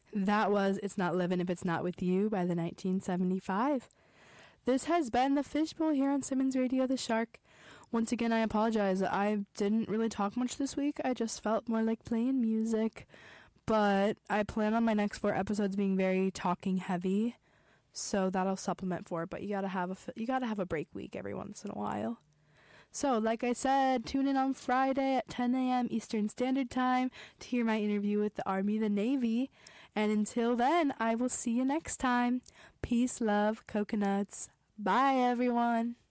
That was It's Not Living If It's Not With You by the 1975. This has been The Fishbowl here on Simmons Radio The Shark. Once again, I apologize. I didn't really talk much this week. I just felt more like playing music. But I plan on my next 4 episodes being very talking heavy. So that'll supplement for it. But you gotta have a break week every once in a while. So, like I said, tune in on Friday at 10 a.m. Eastern Standard Time to hear my interview with the Army, the Navy. And until then, I will see you next time. Peace, love, coconuts. Bye, everyone.